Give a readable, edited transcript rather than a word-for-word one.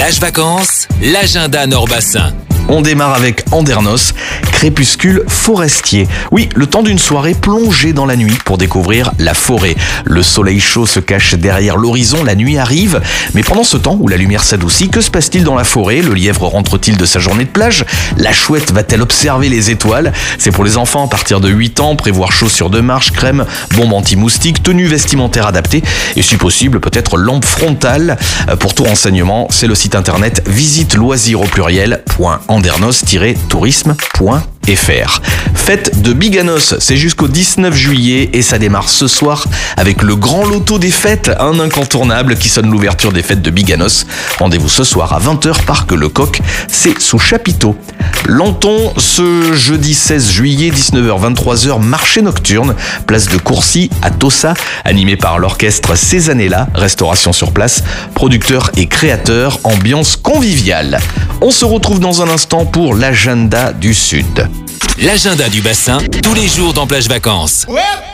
Plage Vacances, l'agenda Nord-Bassin. On démarre avec Andernos, crépuscule forestier. Oui, le temps d'une soirée plongée dans la nuit pour découvrir la forêt. Le soleil chaud se cache derrière l'horizon, la nuit arrive. Mais pendant ce temps où la lumière s'adoucit, que se passe-t-il dans la forêt? Le lièvre rentre-t-il de sa journée de plage? La chouette va-t-elle observer les étoiles? C'est pour les enfants à partir de 8 ans, prévoir chaussures de marche, crème, bombes anti-moustiques, tenue vestimentaire adaptée et si possible peut-être lampe frontale. Pour tout renseignement, c'est le site internet visite-loisirs-au-pluriel.andernos-tourisme.fr. Fête de Biganos, c'est jusqu'au 19 juillet et ça démarre ce soir avec le grand loto des fêtes, un incontournable qui sonne l'ouverture des fêtes de Biganos. Rendez-vous ce soir à 20h, Parc Lecoq, c'est sous chapiteau. Lanton, ce jeudi 16 juillet, 19h-23h, marché nocturne, place de Courcy à Tossa, animé par l'orchestre Ces années-là, restauration sur place, producteurs et créateurs, ambiance conviviale. On se retrouve dans un instant pour l'agenda du Sud. L'agenda du bassin, tous les jours dans Plage Vacances. Ouais.